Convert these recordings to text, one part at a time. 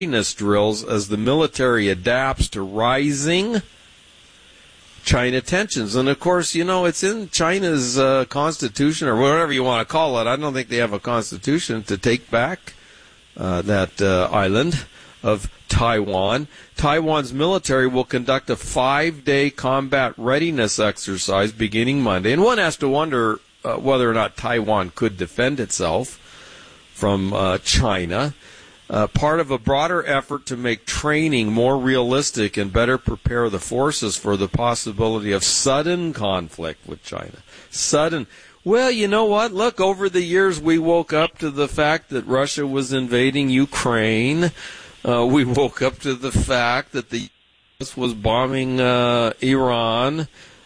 readiness drills as the military adapts to rising China tensions. And, of course, it's in China's constitution, or whatever you want to call it. I don't think they have a constitution to take back that island of Taiwan. Taiwan's military will conduct a 5-day combat readiness exercise beginning Monday. And one has to wonder whether or not Taiwan could defend itself from China. Part of a broader effort to make training more realistic and better prepare the forces for the possibility of sudden conflict with China. Sudden. Well, you know what? Look, over the years we woke up to the fact that Russia was invading Ukraine. We woke up to the fact that the U.S. was bombing Iran.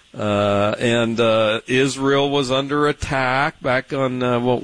And Israel was under attack back on,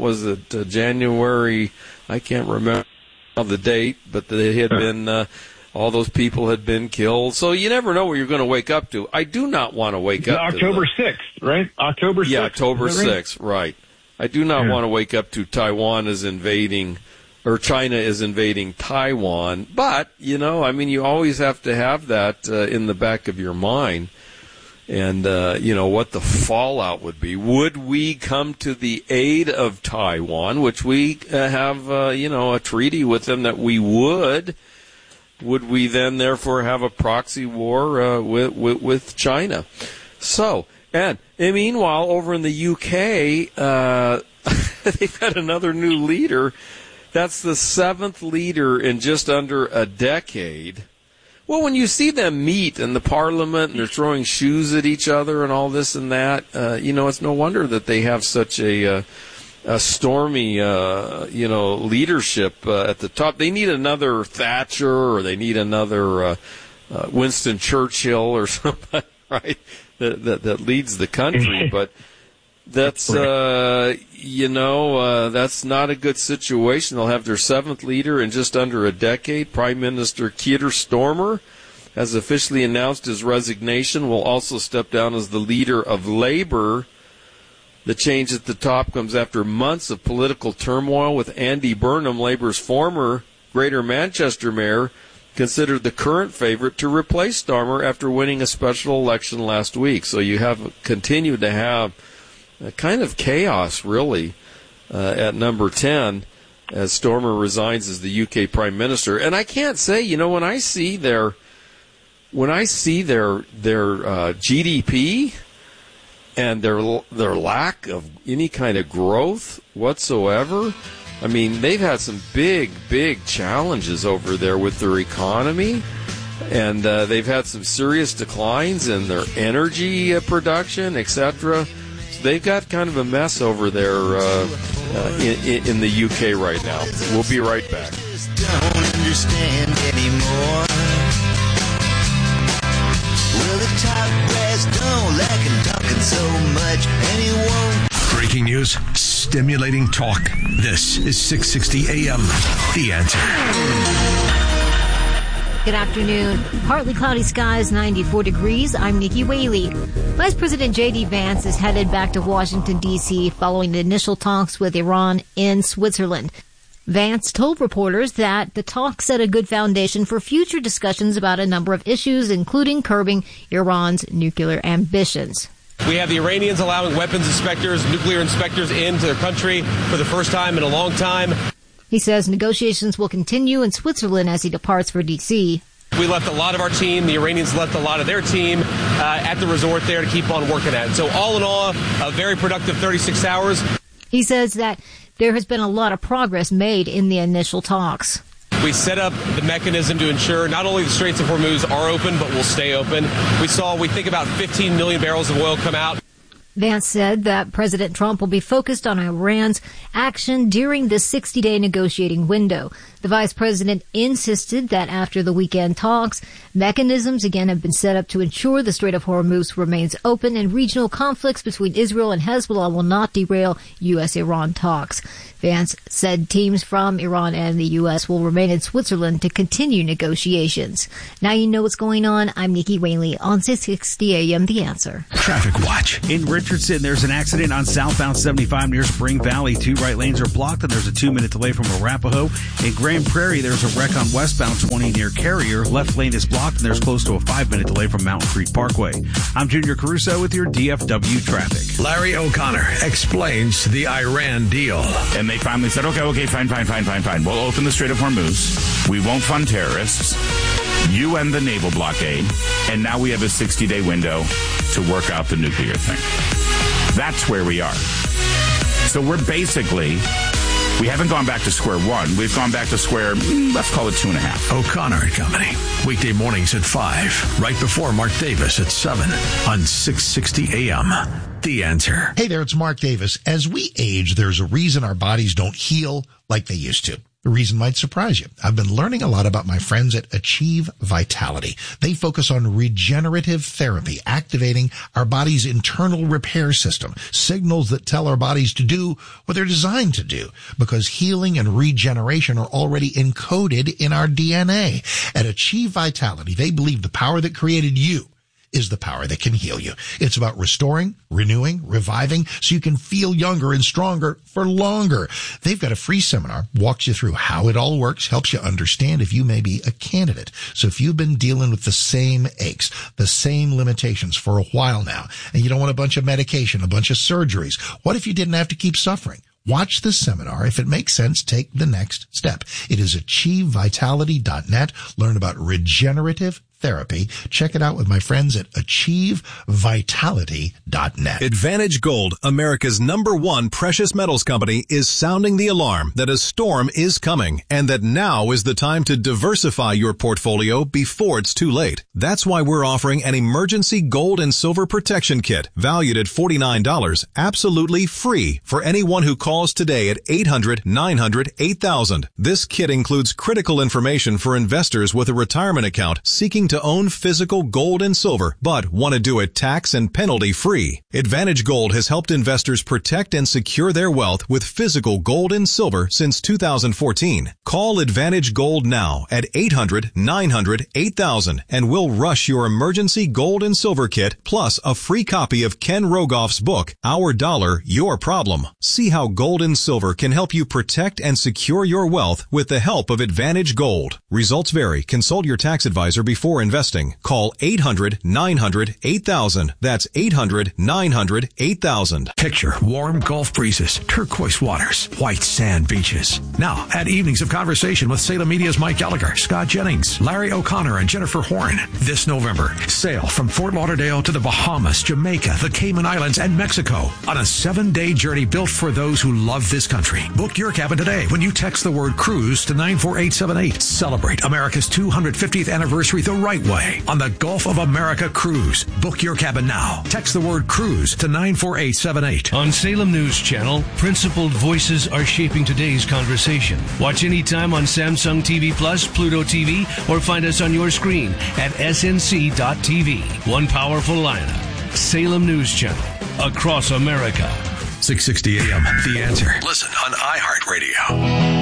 January, I can't remember the date, but they had been, all those people had been killed. So you never know what you're going to wake up to. I do not want to wake up to October 6th, right? October 6th. Yeah, October 6th, right. I do not want to wake up to Taiwan is invading, or China is invading Taiwan. But, you always have to have that in the back of your mind. And, what the fallout would be. Would we come to the aid of Taiwan, which we have, a treaty with them that we would? Would we then, therefore, have a proxy war with China? So, and meanwhile, over in the UK, they've got another new leader. That's the 7th leader in just under a decade. Well, when you see them meet in the parliament and they're throwing shoes at each other and all this and that, it's no wonder that they have such a stormy, leadership at the top. They need another Thatcher, or they need another Winston Churchill or somebody, right, that leads the country. But that's, that's not a good situation. They'll have their 7th leader in just under a decade. Prime Minister Keir Starmer has officially announced his resignation, will also step down as the leader of Labour. The change at the top comes after months of political turmoil, with Andy Burnham, Labour's former Greater Manchester mayor, considered the current favorite to replace Starmer after winning a special election last week. So you have continued to have a kind of chaos, really, at number 10 as Starmer resigns as the UK Prime Minister. And I can't say, when I see their GDP and their lack of any kind of growth whatsoever, I mean, they've had some big challenges over there with their economy. And they've had some serious declines in their energy production, etc. They've got kind of a mess over there in the UK right now. We'll be right back. Don't understand anymore. Well, the top brass don't like him talking so much, and he won't. Breaking news, stimulating talk. This is 660 AM. The Answer. Good afternoon. Partly cloudy skies, 94 degrees. I'm Nikki Whaley. Vice President J.D. Vance is headed back to Washington, D.C. following the initial talks with Iran in Switzerland. Vance told reporters that the talks set a good foundation for future discussions about a number of issues, including curbing Iran's nuclear ambitions. We have the Iranians allowing weapons inspectors, nuclear inspectors into their country for the first time in a long time. He says negotiations will continue in Switzerland as he departs for D.C. We left a lot of our team. The Iranians left a lot of their team at the resort there to keep on working at it. So all in all, a very productive 36 hours. He says that there has been a lot of progress made in the initial talks. We set up the mechanism to ensure not only the Straits of Hormuz are open, but will stay open. We think about 15 million barrels of oil come out. Vance said that President Trump will be focused on Iran's action during the 60-day negotiating window. The vice president insisted that after the weekend talks, mechanisms again have been set up to ensure the Strait of Hormuz remains open and regional conflicts between Israel and Hezbollah will not derail U.S.-Iran talks. Vance said teams from Iran and the U.S. will remain in Switzerland to continue negotiations. Now you know what's going on. I'm Nikki Whaley on 660 AM The Answer. Traffic watch. In Richardson, there's an accident on southbound 75 near Spring Valley. 2 right lanes are blocked, and there's a 2-minute delay from Arapahoe. In Grand Prairie, there's a wreck on westbound 20 near Carrier. Left lane is blocked, and there's close to a 5-minute delay from Mountain Creek Parkway. I'm Junior Caruso with your DFW traffic. Larry O'Connor explains the Iran deal. And they finally said, okay, fine. We'll open the Strait of Hormuz. We won't fund terrorists. You end the naval blockade. And now we have a 60-day window to work out the nuclear thing. That's where we are. So we haven't gone back to square one. We've gone back to square, let's call it 2.5. O'Connor and Company. Weekday mornings at 5. Right before Mark Davis at 7 on 660 AM. The Answer. Hey there, it's Mark Davis. As we age, there's a reason our bodies don't heal like they used to. The reason might surprise you. I've been learning a lot about my friends at Achieve Vitality. They focus on regenerative therapy, activating our body's internal repair system, signals that tell our bodies to do what they're designed to do, because healing and regeneration are already encoded in our DNA. At Achieve Vitality, they believe the power that created you is the power that can heal you. It's about restoring, renewing, reviving, so you can feel younger and stronger for longer. They've got a free seminar, walks you through how it all works, helps you understand if you may be a candidate. So if you've been dealing with the same aches, the same limitations for a while now, and you don't want a bunch of medication, a bunch of surgeries, what if you didn't have to keep suffering? Watch the seminar. If it makes sense, take the next step. It is achievevitality.net. Learn about regenerative therapy. Check it out with my friends at achievevitality.net. Advantage Gold, America's #1 precious metals company, is sounding the alarm that a storm is coming and that now is the time to diversify your portfolio before it's too late. That's why we're offering an emergency gold and silver protection kit valued at $49, absolutely free for anyone who calls today at 800-900-8000. This kit includes critical information for investors with a retirement account seeking to own physical gold and silver, but want to do it tax and penalty free. Advantage Gold has helped investors protect and secure their wealth with physical gold and silver since 2014. Call Advantage Gold now at 800-900-8000 and we'll rush your emergency gold and silver kit plus a free copy of Ken Rogoff's book, Our Dollar, Your Problem. See how gold and silver can help you protect and secure your wealth with the help of Advantage Gold. Results vary. Consult your tax advisor before investing. Call 800-900-8000. That's 800-900-8000. Picture warm Gulf breezes, turquoise waters, white sand beaches. Now, add evenings of conversation with Salem Media's Mike Gallagher, Scott Jennings, Larry O'Connor, and Jennifer Horn. This November, sail from Fort Lauderdale to the Bahamas, Jamaica, the Cayman Islands, and Mexico on a 7-day journey built for those who love this country. Book your cabin today when you text the word cruise to 94878. Celebrate America's 250th anniversary the right way on the Gulf of America Cruise. Book your cabin now. Text the word cruise to 94878. On Salem News Channel, principled voices are shaping today's conversation. Watch anytime on Samsung TV Plus, Pluto TV, or find us on your screen at snc.tv. One powerful lineup. Salem News Channel. Across America. 660 AM. The Answer. Listen on iHeartRadio.